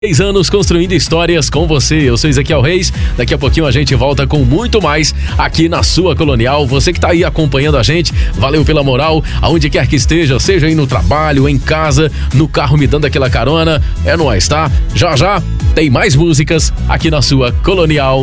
6 anos construindo histórias com você. Eu sou Ezequiel Reis. Daqui a pouquinho a gente volta com muito mais aqui na sua Colonial. Você que tá aí acompanhando a gente, valeu pela moral, aonde quer que esteja, seja aí no trabalho, em casa, no carro me dando aquela carona. É nóis, tá? Já já tem mais músicas aqui na sua Colonial.